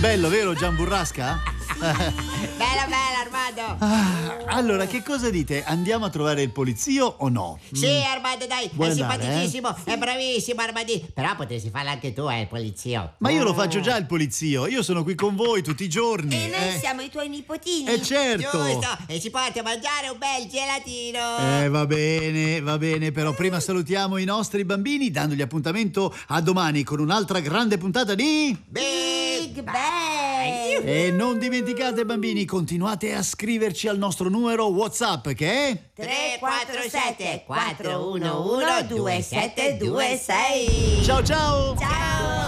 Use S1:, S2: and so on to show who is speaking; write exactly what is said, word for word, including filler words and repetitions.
S1: Bello, vero Gian Burrasca?
S2: Bella, bella, Armando.
S1: Ah, allora, che cosa dite? Andiamo a trovare il polizio o no?
S2: Sì, Armando, dai,
S1: Vuoi
S2: è
S1: andare,
S2: simpaticissimo, è bravissimo, Armandi. Però potresti farlo anche tu, eh, il polizio.
S1: Ma io lo faccio già il polizio, io sono qui con voi tutti i giorni.
S3: E noi
S1: eh.
S3: siamo i tuoi nipotini.
S1: Eh certo.
S2: Giusto, e ci porti a mangiare un bel gelatino.
S1: Eh, va bene, va bene, però prima salutiamo i nostri bambini dandogli appuntamento a domani con un'altra grande puntata di...
S2: Big
S3: Bang!
S1: E non dimenticate bambini, continuate a scriverci al nostro numero WhatsApp che è...
S2: tre quattro sette quattro uno uno due sette due sei.
S1: Ciao ciao!
S3: Ciao!